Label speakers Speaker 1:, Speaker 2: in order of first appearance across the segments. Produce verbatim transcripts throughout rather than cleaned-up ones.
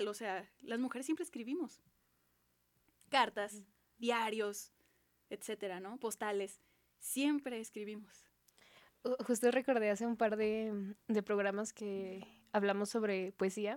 Speaker 1: o sea, las mujeres siempre escribimos. Cartas, mm. diarios, etcétera, ¿no? Postales. Siempre escribimos.
Speaker 2: Justo recordé hace un par de, de programas que hablamos sobre poesía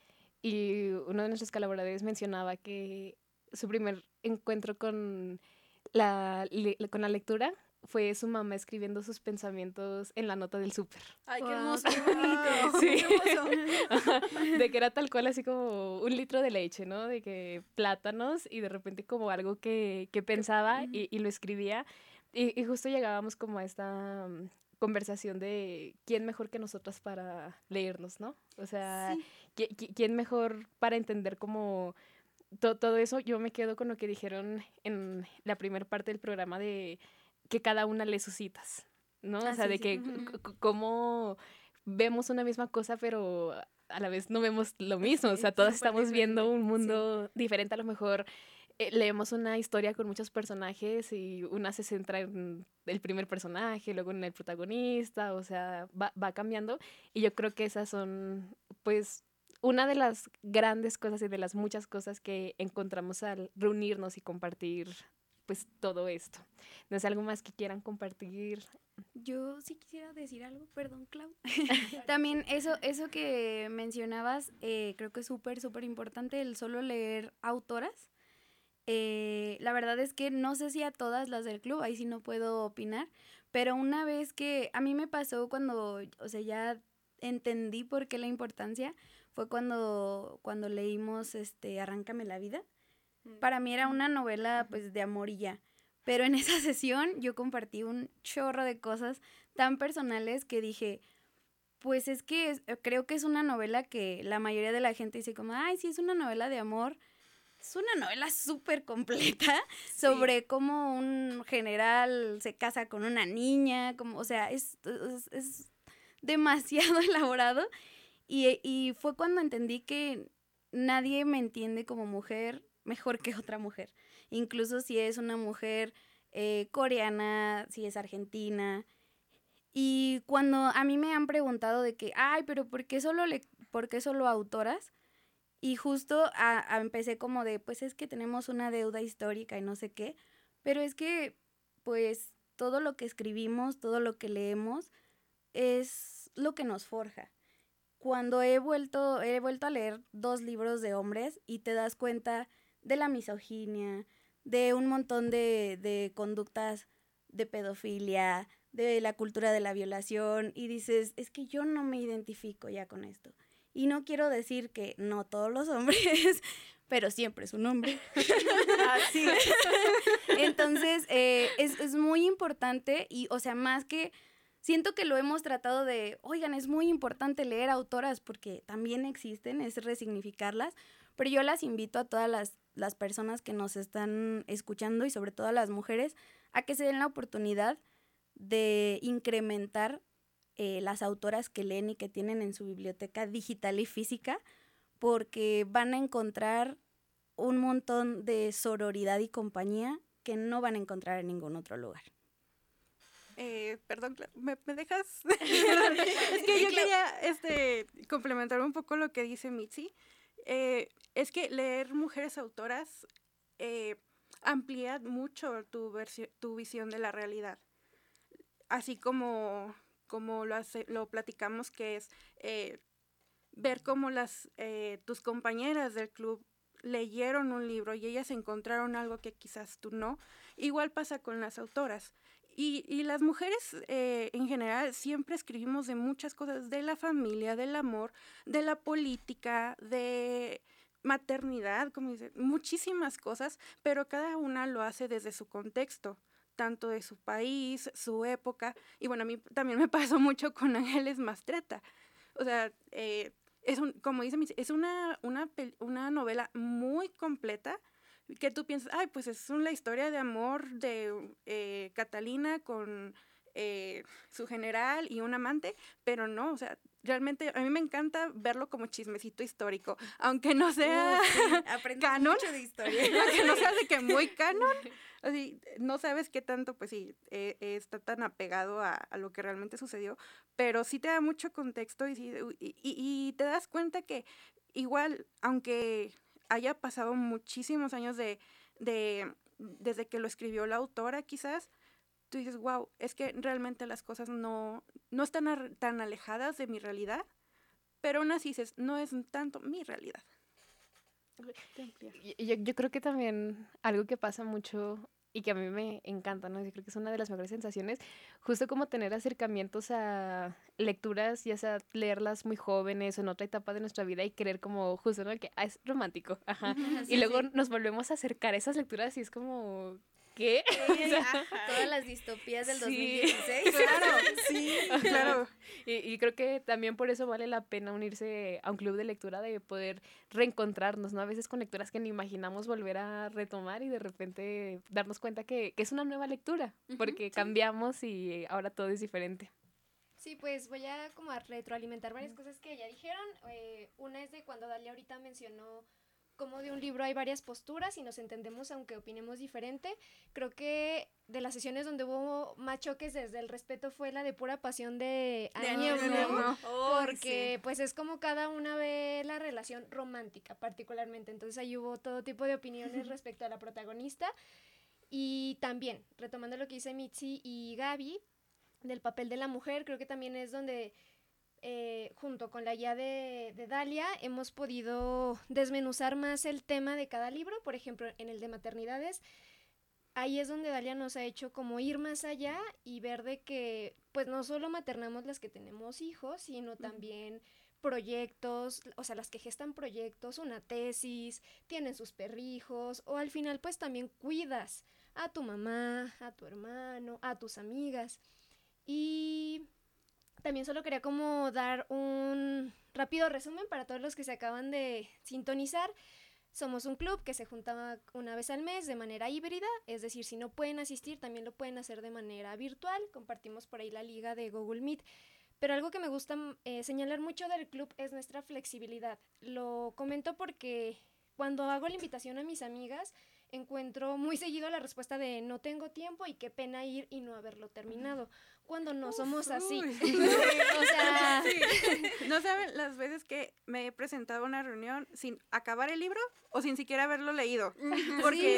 Speaker 2: y uno de nuestros colaboradores mencionaba que su primer encuentro con la, le, con la lectura fue su mamá escribiendo sus pensamientos en la nota del súper.
Speaker 1: ¡Ay, qué
Speaker 3: wow,
Speaker 1: hermoso!
Speaker 3: ¡Qué bonito!
Speaker 2: Sí.
Speaker 3: ¡Qué hermoso!
Speaker 2: De que era tal cual así como un litro de leche, ¿no? De que plátanos y de repente como algo que, que pensaba uh-huh. y, y lo escribía. Y, y justo llegábamos como a esta um, conversación de quién mejor que nosotras para leernos, ¿no? O sea, sí. ¿quién mejor para entender como to- todo eso? Yo me quedo con lo que dijeron en la primera parte del programa de que cada una lee sus citas, ¿no? Ah, o sea, sí, de sí. que uh-huh. c- c- cómo vemos una misma cosa, pero a la vez no vemos lo mismo. Sí, o sea, todas estamos diferente. Viendo un mundo sí. diferente. A lo mejor eh, leemos una historia con muchos personajes y una se centra en el primer personaje, luego en el protagonista, o sea, va, va cambiando. Y yo creo que esas son, pues, una de las grandes cosas y de las muchas cosas que encontramos al reunirnos y compartir pues todo esto. ¿No es algo más que quieran compartir?
Speaker 3: Yo sí quisiera decir algo, perdón, Clau. También eso, eso que mencionabas, eh, creo que es súper, súper importante el solo leer autoras. Eh, la verdad es que no sé si a todas las del club, ahí sí no puedo opinar, pero una vez que a mí me pasó cuando, o sea, ya entendí por qué la importancia, fue cuando, cuando leímos este Arráncame la vida. Para mí era una novela pues de amor y ya, pero en esa sesión yo compartí un chorro de cosas tan personales que dije, pues es que es, creo que es una novela que la mayoría de la gente dice como, ay, sí, es una novela de amor. Es una novela súper completa sobre sí. cómo un general se casa con una niña, como, o sea, es, es, es demasiado elaborado y, y fue cuando entendí que nadie me entiende como mujer mejor que otra mujer, incluso si es una mujer eh, coreana, si es argentina. Y cuando a mí me han preguntado de que, ay, pero ¿por qué solo, le, ¿por qué solo autoras? Y justo a, a empecé como de, pues es que tenemos una deuda histórica y no sé qué, pero es que, pues, todo lo que escribimos, todo lo que leemos, es lo que nos forja. Cuando he vuelto, he vuelto a leer dos libros de hombres y te das cuenta de la misoginia, de un montón de, de conductas de pedofilia, de la cultura de la violación, y dices, es que yo no me identifico ya con esto. Y no quiero decir que no todos los hombres, pero siempre es un hombre. Así es. Entonces, eh, es, es muy importante y, o sea, más que... Siento que lo hemos tratado de, oigan, es muy importante leer autoras porque también existen, es resignificarlas, pero yo las invito a todas las, las personas que nos están escuchando y sobre todo a las mujeres a que se den la oportunidad de incrementar eh, las autoras que leen y que tienen en su biblioteca digital y física, porque van a encontrar un montón de sororidad y compañía que no van a encontrar en ningún otro lugar.
Speaker 1: Eh, perdón, ¿me, me dejas? Es que yo quería este, complementar un poco lo que dice Mitzi. Eh, es que leer mujeres autoras eh, amplía mucho tu, versi- tu visión de la realidad. Así como, como lo, hace, lo platicamos, que es eh, ver cómo las, eh, tus compañeras del club leyeron un libro y ellas encontraron algo que quizás tú no. Igual pasa con las autoras. Y, y las mujeres eh, en general siempre escribimos de muchas cosas, de la familia, del amor, de la política, de maternidad, como dice, muchísimas cosas, pero cada una lo hace desde su contexto, tanto de su país, su época. Y bueno, a mí también me pasó mucho con Ángeles Mastretta. O sea, eh, es un, como dice, es una, una, una novela muy completa, que tú piensas, ay, pues es una historia de amor de eh, Catalina con eh, su general y un amante, pero no, o sea, realmente a mí me encanta verlo como chismecito histórico, aunque no sea
Speaker 3: uh, sí,
Speaker 1: canon,
Speaker 3: mucho de historia.
Speaker 1: aunque no sea de que muy canon, así, no sabes qué tanto, pues sí, eh, eh, está tan apegado a, a lo que realmente sucedió, pero sí te da mucho contexto y, y, y, y te das cuenta que igual, aunque haya pasado muchísimos años de, de desde que lo escribió la autora, quizás, tú dices, wow, es que realmente las cosas no, no están ar- tan alejadas de mi realidad, pero aún así dices, no es tanto mi realidad.
Speaker 2: Y- Yo, yo creo que también algo que pasa mucho y que a mí me encanta, ¿no? Yo creo que es una de las mejores sensaciones, justo como tener acercamientos a lecturas, ya sea leerlas muy jóvenes o en otra etapa de nuestra vida y querer como, justo, ¿no? Que ah, es romántico, ajá.
Speaker 3: Sí,
Speaker 2: Y luego
Speaker 3: sí.
Speaker 2: nos volvemos a acercar a esas lecturas y es como, ¿qué?
Speaker 3: Sí, ajá. Todas las distopías del
Speaker 2: Sí.
Speaker 3: dos mil dieciséis.
Speaker 1: Claro, sí, claro.
Speaker 2: Y, y creo que también por eso vale la pena unirse a un club de lectura, de poder reencontrarnos, ¿no? A veces con lecturas que ni imaginamos volver a retomar y de repente darnos cuenta que, que es una nueva lectura,
Speaker 3: Ujú,
Speaker 2: porque
Speaker 3: sí.
Speaker 2: cambiamos y ahora todo es diferente.
Speaker 4: Sí, pues voy a como a retroalimentar varias cosas que ya dijeron. Eh, una es de cuando Dalia ahorita mencionó cómo de un libro hay varias posturas y nos entendemos aunque opinemos diferente. Creo que de las sesiones donde hubo más choques desde el respeto fue la de Pura Pasión de
Speaker 3: De
Speaker 4: Annie
Speaker 3: Annie
Speaker 4: Ernaux,
Speaker 1: Ernaux.
Speaker 3: Ay,
Speaker 4: porque
Speaker 3: sí.
Speaker 4: pues es como cada una ve la relación romántica particularmente. Entonces ahí hubo todo tipo de opiniones respecto a la protagonista. Y también, retomando lo que dice Mitzi y Gaby, del papel de la mujer, creo que también es donde, eh, junto con la guía de, de Dalia, hemos podido desmenuzar más el tema de cada libro. Por ejemplo, en el de maternidades, ahí es donde Dalia nos ha hecho como ir más allá y ver de que, pues no solo maternamos las que tenemos hijos, sino también proyectos, o sea, las que gestan proyectos, una tesis, tienen sus perrijos, o al final pues también cuidas a tu mamá, a tu hermano, a tus amigas. Y también solo quería como dar un rápido resumen para todos los que se acaban de sintonizar. Somos un club que se junta una vez al mes de manera híbrida, es decir, si no pueden asistir, también lo pueden hacer de manera virtual. Compartimos por ahí la liga de Google Meet. Pero algo que me gusta eh, señalar mucho del club es nuestra flexibilidad. Lo comento porque cuando hago la invitación a mis amigas, encuentro muy seguido la respuesta de no tengo tiempo y qué pena ir y no haberlo terminado, cuando no
Speaker 1: Uf,
Speaker 4: somos así.
Speaker 1: uy.
Speaker 4: O sea,
Speaker 1: Sí. No saben las veces que me he presentado a una reunión sin acabar el libro o sin siquiera haberlo leído. Porque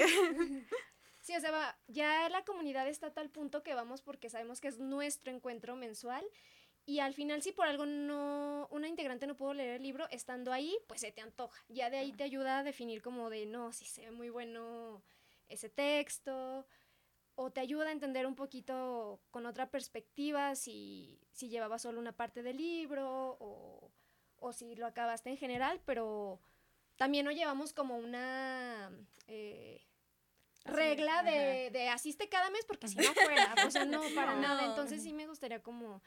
Speaker 4: sí, o sea, va, ya la comunidad está a tal punto que vamos porque sabemos que es nuestro encuentro mensual. Y al final, si por algo no, una integrante no pudo leer el libro, estando ahí, pues se te antoja. Ya de ahí te ayuda a definir como de, no, si se ve muy bueno ese texto, o te ayuda a entender un poquito con otra perspectiva si, si llevaba solo una parte del libro, o, o si lo acabaste en general, pero también no llevamos como una... Eh, regla de, de asiste cada mes, porque si no fuera, o sea, no, para
Speaker 3: No.
Speaker 4: nada. Entonces sí me gustaría como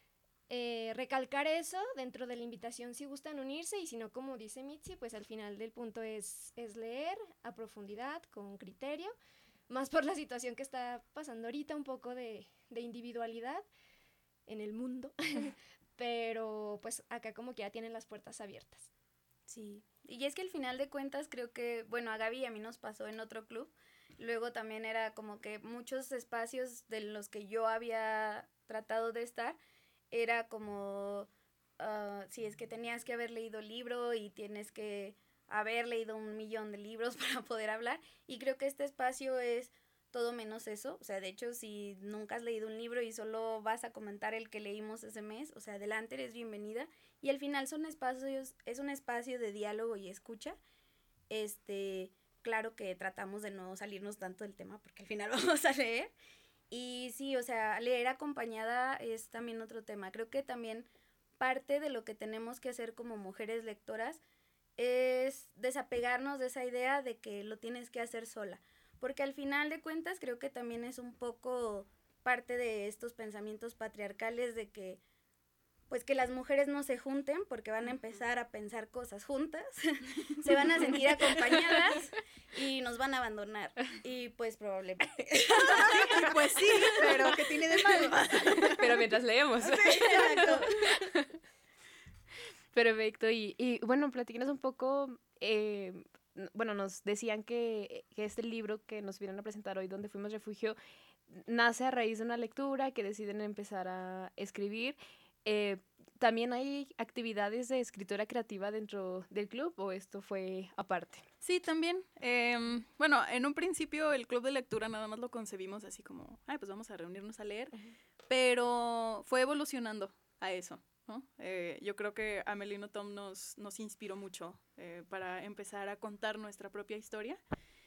Speaker 4: eh, recalcar eso dentro de la invitación si gustan unirse, y si no, como dice Mitzi, pues al final del punto es, es leer a profundidad, con criterio, más por la situación que está pasando ahorita, un poco de, de individualidad en el mundo, pero pues acá como que ya tienen las puertas abiertas.
Speaker 3: Sí, y es que al final de cuentas creo que, bueno, a Gaby y a mí nos pasó en otro club, luego también era como que muchos espacios de los que yo había tratado de estar, era como, uh, si es que tenías que haber leído el libro y tienes que haber leído un millón de libros para poder hablar, y creo que este espacio es todo menos eso. O sea, de hecho, si nunca has leído un libro y solo vas a comentar el que leímos ese mes, o sea, adelante, eres bienvenida, y al final son espacios, es un espacio de diálogo y escucha. Este, claro que tratamos de no salirnos tanto del tema porque al final vamos a leer. Y sí, o sea, leer acompañada es también otro tema. Creo que también parte de lo que tenemos que hacer como mujeres lectoras es desapegarnos de esa idea de que lo tienes que hacer sola. Porque al final de cuentas creo que también es un poco parte de estos pensamientos patriarcales de que pues que las mujeres no se junten porque van a empezar a pensar cosas juntas, se van a sentir acompañadas y nos van a abandonar. Y pues probablemente.
Speaker 1: y pues sí, pero ¿qué tiene de malo?
Speaker 2: Pero mientras leemos.
Speaker 3: Exacto.
Speaker 2: Perfecto. Y, y bueno, platíquenos un poco, eh, n- bueno, nos decían que, que este libro que nos vienen a presentar hoy, Donde Fuimos Refugio, nace a raíz de una lectura que deciden empezar a escribir. Eh, ¿también hay actividades de escritura creativa dentro del club o esto fue aparte?
Speaker 5: Sí, también. Eh, bueno, en un principio el club de lectura nada más lo concebimos así como, ay, pues vamos a reunirnos a leer, uh-huh. pero fue evolucionando a eso, ¿no? Eh, yo creo que Amelino Tom nos, nos inspiró mucho eh, para empezar a contar nuestra propia historia.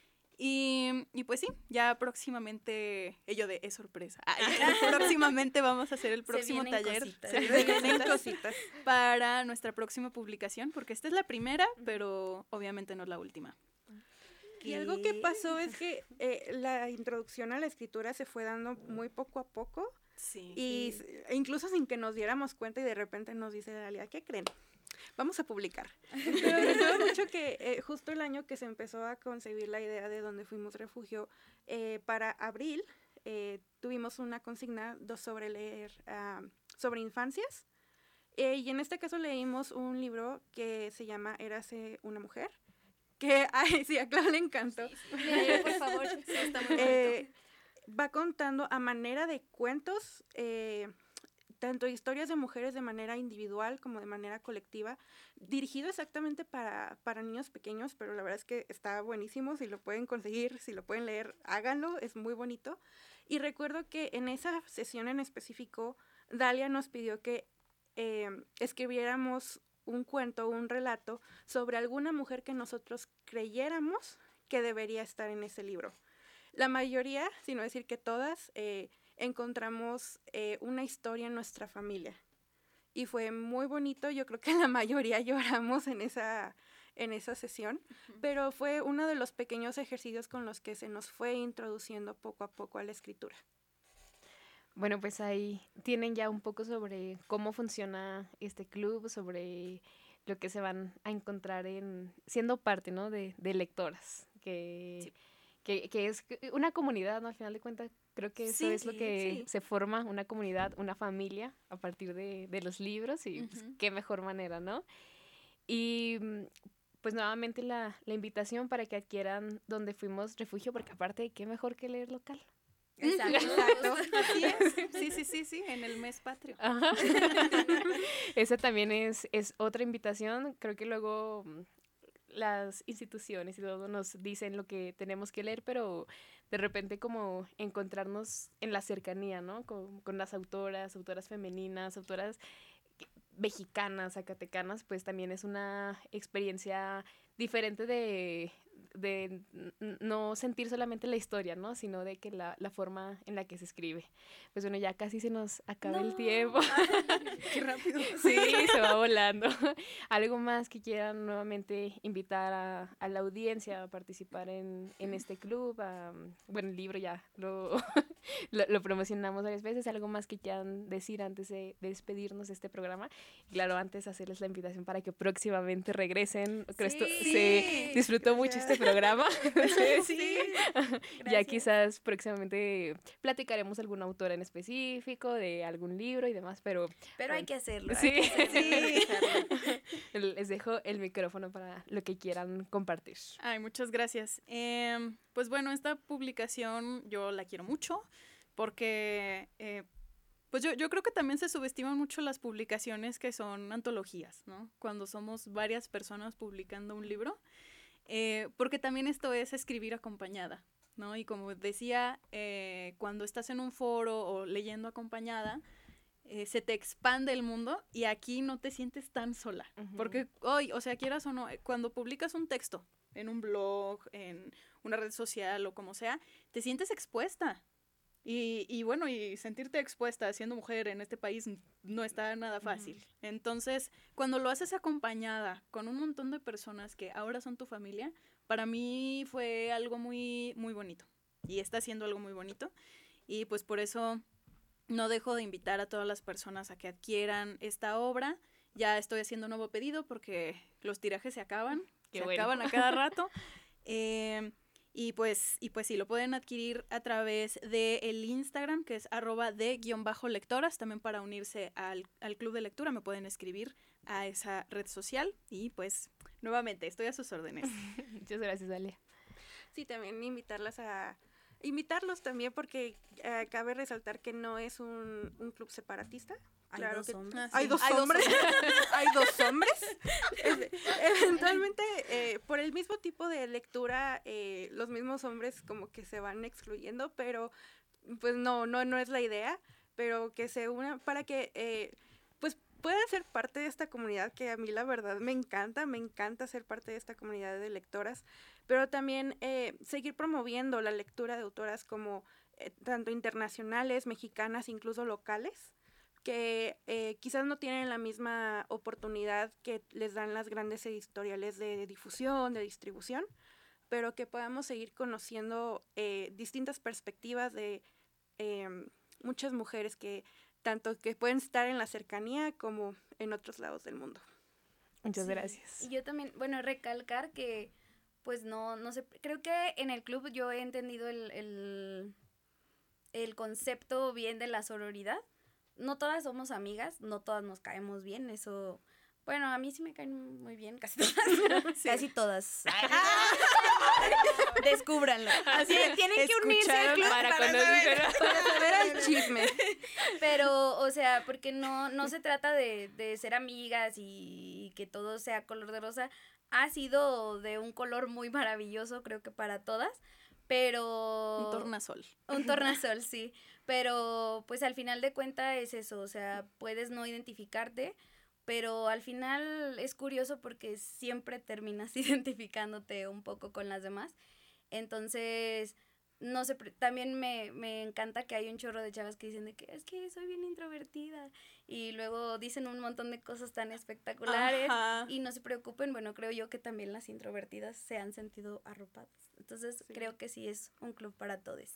Speaker 5: Y, y pues sí, ya próximamente, ello de es sorpresa, Ay, próximamente vamos a hacer el próximo
Speaker 3: se
Speaker 5: taller
Speaker 3: cositas.
Speaker 5: se vienen cositas para nuestra próxima publicación, porque esta es la primera, pero obviamente no es la última.
Speaker 1: Y algo que pasó es que eh, la introducción a la escritura se fue dando muy poco a poco,
Speaker 5: sí,
Speaker 1: y
Speaker 5: sí.
Speaker 1: incluso sin que nos diéramos cuenta, y de repente nos dice Dalia, ¿qué creen? Vamos a publicar. Pero recuerdo mucho que eh, justo el año que se empezó a concebir la idea de Donde Fuimos Refugio, eh, para abril eh, tuvimos una consigna dos sobre leer uh, sobre infancias, eh, y en este caso leímos un libro que se llama Érase una mujer, que, ay, sí, a Clau le encantó.
Speaker 4: Sí, sí, por favor, sí, está muy bonito.
Speaker 1: Eh, va contando a manera de cuentos, eh, tanto historias de mujeres de manera individual como de manera colectiva, dirigido exactamente para, para niños pequeños, pero la verdad es que está buenísimo. Si lo pueden conseguir, si lo pueden leer, háganlo, es muy bonito. Y recuerdo que en esa sesión en específico, Dalia nos pidió que eh, escribiéramos un cuento, un relato sobre alguna mujer que nosotros creyéramos que debería estar en ese libro. La mayoría, si no decir que todas, eh, encontramos eh, una historia en nuestra familia. Y fue muy bonito, yo creo que la mayoría lloramos en esa, en esa sesión, uh-huh. pero fue uno de los pequeños ejercicios con los que se nos fue introduciendo poco a poco a la escritura.
Speaker 2: Bueno, pues ahí tienen ya un poco sobre cómo funciona este club, sobre lo que se van a encontrar en siendo parte, ¿no? de, de lectoras, que, sí. que, que es una comunidad, ¿no? Al final de cuentas, creo que eso sí, es lo que sí. se forma, una comunidad, una familia a partir de, de los libros y uh-huh. pues, qué mejor manera, ¿no? Y pues nuevamente la, la invitación para que adquieran Donde Fuimos Refugio, porque aparte, qué mejor que leer local.
Speaker 3: Exacto.
Speaker 5: Exacto. Así es. Sí, sí, sí, sí, en el mes patrio.
Speaker 2: Ajá. Esa también es, es otra invitación. Creo que luego las instituciones y todo nos dicen lo que tenemos que leer, pero de repente como encontrarnos en la cercanía, ¿no? Con, con las autoras, autoras femeninas, autoras mexicanas, zacatecanas, pues también es una experiencia diferente de, de no sentir solamente la historia, ¿no? Sino de que la, la forma en la que se escribe. Pues bueno, ya casi se nos acaba no. el tiempo.
Speaker 5: ¡Qué rápido!
Speaker 2: Sí, se va volando. ¿Algo más que quieran nuevamente invitar a, a la audiencia a participar en, en este club? A, bueno, el libro ya lo, lo, lo promocionamos varias veces. ¿Algo más que quieran decir antes de, de despedirnos de este programa? Claro, antes hacerles la invitación para que próximamente regresen. Creo sí. esto, se disfrutó Gracias. mucho este programa.
Speaker 5: Sí.
Speaker 2: Ya quizás próximamente platicaremos alguna autora en específico, de algún libro y demás, pero...
Speaker 3: Pero bueno, hay que hacerlo.
Speaker 2: Sí.
Speaker 3: Hay que hacerlo.
Speaker 2: Sí. Les dejo el micrófono para lo que quieran compartir.
Speaker 5: Ay, muchas gracias. Eh, pues bueno, esta publicación yo la quiero mucho porque... Eh, Pues yo, yo creo que también se subestiman mucho las publicaciones que son antologías, ¿no? Cuando somos varias personas publicando un libro, eh, porque también esto es escribir acompañada, ¿no? Y como decía, eh, cuando estás en un foro o leyendo acompañada, eh, se te expande el mundo y aquí no te sientes tan sola, uh-huh. porque hoy, o sea, quieras o no, cuando publicas un texto en un blog, en una red social o como sea, te sientes expuesta. Y, y bueno, y sentirte expuesta siendo mujer en este país no está nada fácil. Uh-huh. Entonces, cuando lo haces acompañada con un montón de personas que ahora son tu familia, para mí fue algo muy, muy bonito. Y está siendo algo muy bonito. Y pues por eso no dejo de invitar a todas las personas a que adquieran esta obra. Ya estoy haciendo un nuevo pedido porque los tirajes se acaban.
Speaker 2: Qué
Speaker 5: se
Speaker 2: bueno.
Speaker 5: acaban a cada rato. eh... Y pues, y pues sí, lo pueden adquirir a través del Instagram, que es arroba de guión bajo lectoras. También para unirse al, al club de lectura me pueden escribir a esa red social. Y pues, nuevamente, estoy a sus órdenes.
Speaker 2: Muchas gracias, Dalia.
Speaker 1: Sí, también invitarlas a... Invitarlos también porque uh, cabe resaltar que no es un, un club separatista,
Speaker 3: Hay
Speaker 1: Claro
Speaker 3: dos
Speaker 1: que-
Speaker 3: hombres.
Speaker 5: Ah, sí.
Speaker 1: ¿Hay dos
Speaker 5: Hay dos
Speaker 1: hombres? ¿Hay dos hombres? Este, eventualmente, eh, por el mismo tipo de lectura, eh, los mismos hombres como que se van excluyendo, pero pues no, no, no es la idea, pero que se unan para que eh, pues puedan ser parte de esta comunidad que a mí la verdad me encanta, me encanta ser parte de esta comunidad de lectoras, pero también eh, seguir promoviendo la lectura de autoras como eh, tanto internacionales, mexicanas, incluso locales, que eh, quizás no tienen la misma oportunidad que les dan las grandes editoriales de difusión, de distribución, pero que podamos seguir conociendo eh, distintas perspectivas de eh, muchas mujeres que tanto que pueden estar en la cercanía como en otros lados del mundo.
Speaker 2: Muchas
Speaker 3: Sí.
Speaker 2: gracias.
Speaker 3: Y yo también, bueno, recalcar que, pues no, no sé, creo que en el club yo he entendido el, el, el concepto bien de la sororidad. No todas somos amigas, no todas nos caemos bien, eso, bueno, a mí sí me caen muy bien, casi todas,
Speaker 5: Sí.
Speaker 3: casi todas. Descúbranlo. Así tienen que unirse al club
Speaker 2: para
Speaker 3: para
Speaker 2: conocer.
Speaker 3: saber.
Speaker 1: Para saber el chisme.
Speaker 3: Pero, o sea, porque no, no se trata de, de ser amigas y que todo sea color de rosa. Ha sido de un color muy maravilloso, creo que para todas, pero...
Speaker 5: Un tornasol.
Speaker 3: Un tornasol, sí. Pero, pues, al final de cuentas es eso, o sea, puedes no identificarte, pero al final es curioso porque siempre terminas identificándote un poco con las demás. Entonces... No sé, pre- también me, me encanta que hay un chorro de chavas que dicen de que es que soy bien introvertida y luego dicen un montón de cosas tan espectaculares
Speaker 5: Ajá.
Speaker 3: y no se preocupen, bueno, creo yo que también las introvertidas se han sentido arropadas. Entonces,
Speaker 1: Sí.
Speaker 3: creo que sí es un club para todos.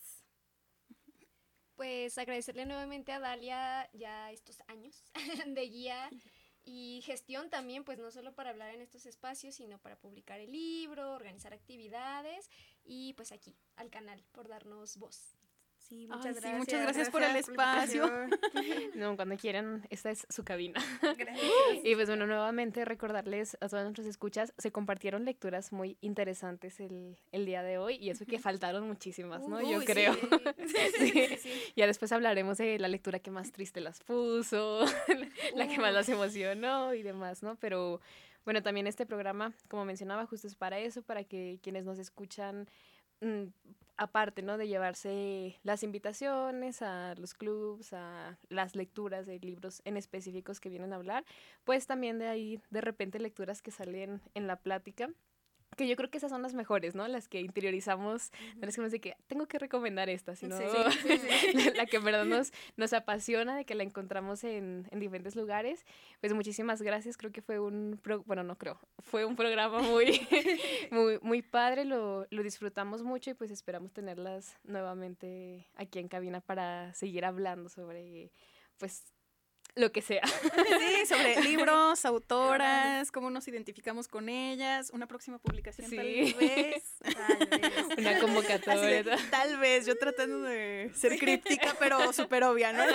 Speaker 4: Pues agradecerle nuevamente a Dalia ya estos años de guía y gestión también, pues no solo para hablar en estos espacios, sino para publicar el libro, organizar actividades y pues aquí, al canal, por darnos voz.
Speaker 3: Sí,
Speaker 5: Ay,
Speaker 3: muchas
Speaker 5: sí,
Speaker 3: gracias.
Speaker 5: muchas gracias por el espacio.
Speaker 2: No, cuando quieran, esta es su cabina.
Speaker 3: Gracias.
Speaker 2: Y pues bueno, nuevamente recordarles a todas nuestras escuchas, se compartieron lecturas muy interesantes el, el día de hoy y eso que faltaron muchísimas, ¿no? Yo
Speaker 3: Uy,
Speaker 2: creo.
Speaker 3: sí.
Speaker 2: Sí.
Speaker 3: Sí, sí.
Speaker 2: Ya después hablaremos de la lectura que más triste las puso, la que más las emocionó y demás, ¿no? Pero bueno, también este programa, como mencionaba, justo es para eso, para que quienes nos escuchan, mm, aparte, ¿no? De llevarse las invitaciones a los clubs, a las lecturas de libros en específicos que vienen a hablar, pues también de ahí de repente lecturas que salen en la plática. Que yo creo que esas son las mejores, ¿no? Las que interiorizamos, no es como de que tengo que recomendar esta, sino
Speaker 3: Sí, sí, sí.
Speaker 2: la, la que en verdad nos, nos apasiona, de que la encontramos en, en diferentes lugares. Pues muchísimas gracias, creo que fue un, pro- bueno, no creo, fue un programa muy, muy, muy padre, lo, lo disfrutamos mucho y pues esperamos tenerlas nuevamente aquí en cabina para seguir hablando sobre, pues, lo que sea.
Speaker 5: Sí, sobre libros, autoras, cómo nos identificamos con ellas, una próxima publicación
Speaker 2: Sí.
Speaker 5: tal vez.
Speaker 3: Tal vez.
Speaker 2: Una
Speaker 5: Así
Speaker 2: convocatoria.
Speaker 5: de, tal vez, yo tratando de ser críptica, pero súper obvia, ¿no?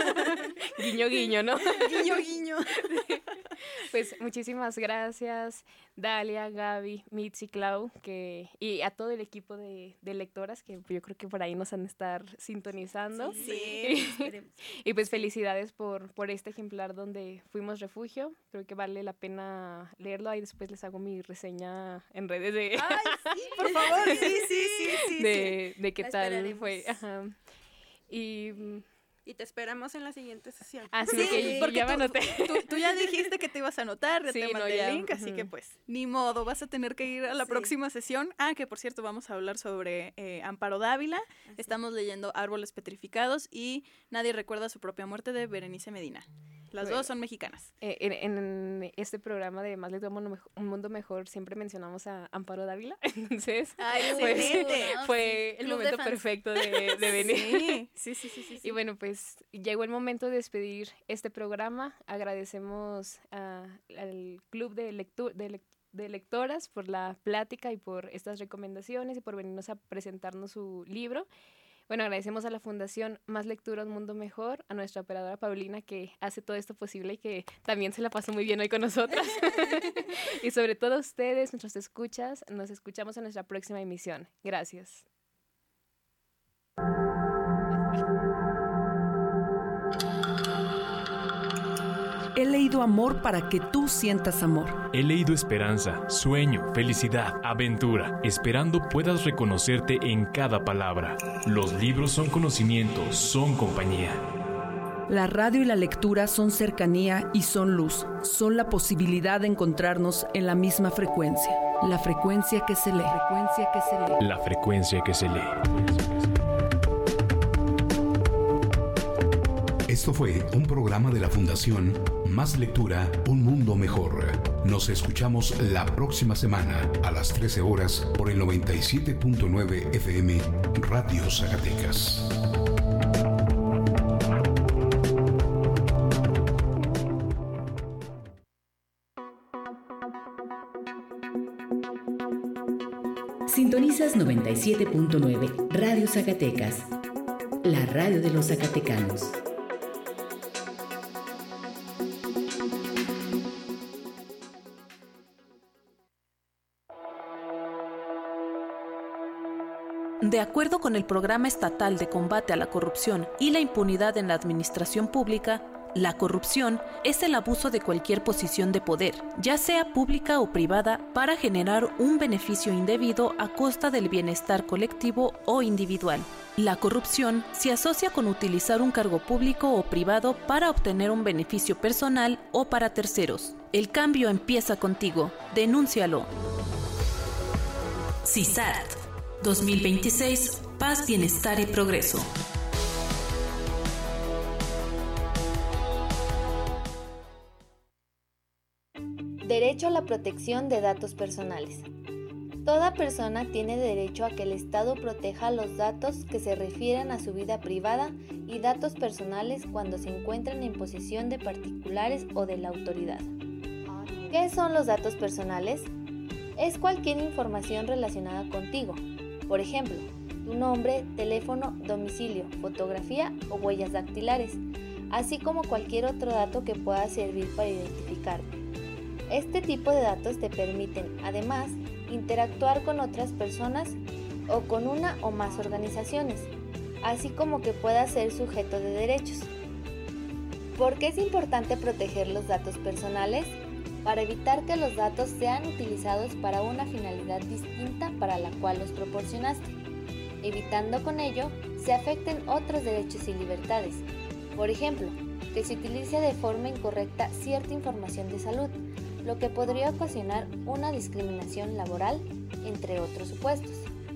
Speaker 2: Guiño, guiño, ¿no?
Speaker 5: Guiño, guiño.
Speaker 2: Pues muchísimas gracias, Dalia, Gaby, Mitzi, Clau, que, y a todo el equipo de, de lectoras que yo creo que por ahí nos han de estar sintonizando.
Speaker 5: Sí.
Speaker 3: Esperemos.
Speaker 2: Y pues felicidades por, por este ejemplar donde fuimos refugio. Creo que vale la pena leerlo. Ahí después les hago mi reseña en redes de,
Speaker 5: Ay, sí, por favor, sí, sí, sí, sí. sí.
Speaker 2: de, de qué
Speaker 3: La
Speaker 2: tal
Speaker 3: esperaremos.
Speaker 2: fue. Ajá. Y mm,
Speaker 1: Y te esperamos en la siguiente sesión.
Speaker 2: así
Speaker 5: Sí,
Speaker 2: que
Speaker 5: porque
Speaker 2: ya me
Speaker 5: tú-
Speaker 2: anoté.
Speaker 5: Tú, tú ya dijiste que te ibas a anotar, ya
Speaker 2: Sí,
Speaker 5: te
Speaker 2: no,
Speaker 5: mandé
Speaker 2: ya,
Speaker 5: el link, así
Speaker 2: ujú.
Speaker 5: que pues, ni modo, vas a tener que ir a la
Speaker 3: Sí.
Speaker 5: próxima sesión. Ah, que por cierto, vamos a hablar sobre eh, Amparo Dávila.
Speaker 3: Así.
Speaker 5: Estamos leyendo Árboles Petrificados y Nadie recuerda su propia muerte de Berenice Medina. Las
Speaker 2: Bueno.
Speaker 5: dos son mexicanas.
Speaker 2: Eh, en, en este programa de Más Lectura, un Mundo Mej- Un Mundo Mejor siempre mencionamos a Amparo Dávila. Entonces,
Speaker 5: Ay,
Speaker 2: pues,
Speaker 5: excelente.
Speaker 3: ¿no?
Speaker 2: fue
Speaker 3: Sí,
Speaker 2: el
Speaker 3: club de
Speaker 2: momento
Speaker 3: fans.
Speaker 2: perfecto de, de venir.
Speaker 5: Sí, sí, sí, sí, sí, sí.
Speaker 2: Y bueno, pues llegó el momento de despedir este programa. Agradecemos a- al Club de, lectu- de, lec- de Lectoras por la plática y por estas recomendaciones y por venirnos a presentarnos su libro. Bueno, agradecemos a la Fundación Más Lectura, Un Mundo Mejor, a nuestra operadora Paulina que hace todo esto posible y que también se la pasó muy bien hoy con nosotras. Y sobre todo a ustedes, nuestros escuchas, nos escuchamos en nuestra próxima emisión. Gracias.
Speaker 6: He leído amor para que tú sientas amor.
Speaker 7: He leído esperanza, sueño, felicidad, aventura, esperando puedas reconocerte en cada palabra. Los libros son conocimiento, son compañía.
Speaker 6: La radio y la lectura son cercanía y son luz. Son la posibilidad de encontrarnos en la misma frecuencia. La frecuencia que se lee. Frecuencia que se lee.
Speaker 7: La frecuencia que se lee.
Speaker 8: Esto fue un programa de la Fundación Más Lectura, Un Mundo Mejor. Nos escuchamos la próxima semana a las trece horas por el noventa y siete punto nueve F M Radio Zacatecas.
Speaker 9: Sintonizas noventa y siete punto nueve Radio Zacatecas, la radio de los zacatecanos.
Speaker 10: De acuerdo con el Programa Estatal de Combate a la Corrupción y la Impunidad en la Administración Pública, la corrupción es el abuso de cualquier posición de poder, ya sea pública o privada, para generar un beneficio indebido a costa del bienestar colectivo o individual. La corrupción se asocia con utilizar un cargo público o privado para obtener un beneficio personal o para terceros. El cambio empieza contigo. Denúncialo. CISART dos mil veintiséis, Paz, Bienestar y Progreso.
Speaker 11: Derecho a la protección de datos personales. Toda persona tiene derecho a que el Estado proteja los datos que se refieren a su vida privada y datos personales cuando se encuentren en posesión de particulares o de la autoridad. ¿Qué son los datos personales? Es cualquier información relacionada contigo. Por ejemplo, tu nombre, teléfono, domicilio, fotografía o huellas dactilares, así como cualquier otro dato que pueda servir para identificarte. Este tipo de datos te permiten, además, interactuar con otras personas o con una o más organizaciones, así como que puedas ser sujeto de derechos. ¿Por qué es importante proteger los datos personales? Para evitar que los datos sean utilizados para una finalidad distinta para la cual los proporcionaste, evitando con ello se afecten otros derechos y libertades. Por ejemplo, que se utilice de forma incorrecta cierta información de salud, lo que podría ocasionar una discriminación laboral, entre otros supuestos.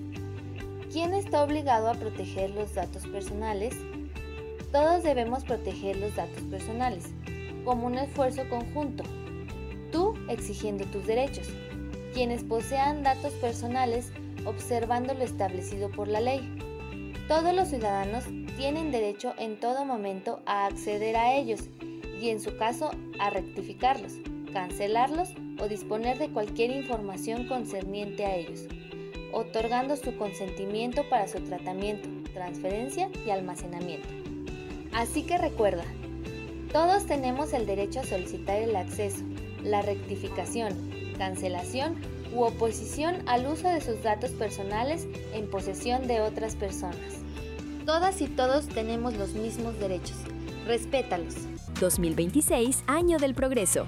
Speaker 11: ¿Quién está obligado a proteger los datos personales? Todos debemos proteger los datos personales, como un esfuerzo conjunto. Tú exigiendo tus derechos, quienes posean datos personales observando lo establecido por la ley. Todos los ciudadanos tienen derecho en todo momento a acceder a ellos y en su caso a rectificarlos, cancelarlos o disponer de cualquier información concerniente a ellos, otorgando su consentimiento para su tratamiento, transferencia y almacenamiento. Así que recuerda, todos tenemos el derecho a solicitar el acceso, la rectificación, cancelación u oposición al uso de sus datos personales en posesión de otras personas. Todas y todos tenemos los mismos derechos. Respétalos.
Speaker 9: dos mil veintiséis, Año del Progreso.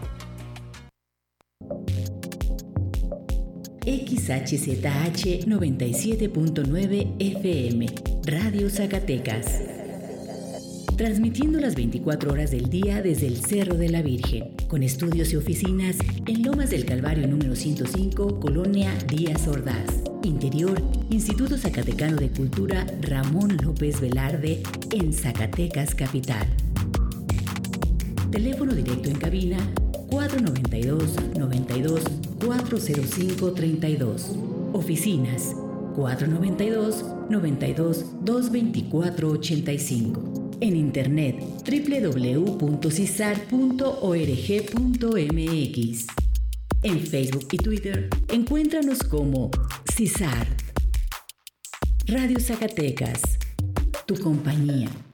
Speaker 9: X H Z H noventa y siete punto nueve F M, Radio Zacatecas. Transmitiendo las veinticuatro horas del día desde el Cerro de la Virgen, con estudios y oficinas en Lomas del Calvario número ciento cinco, Colonia Díaz Ordaz. Interior, Instituto Zacatecano de Cultura Ramón López Velarde, en Zacatecas Capital. Teléfono directo en cabina cuatro noventa y dos, noventa y dos, cuatro cero cinco, treinta y dos. Oficinas cuatro noventa y dos, noventa y dos, doscientos veinticuatro, ochenta y cinco. En internet doble u doble u doble u punto cisart punto org punto m x. En Facebook y Twitter encuéntranos como CISART. Radio Zacatecas, tu compañía.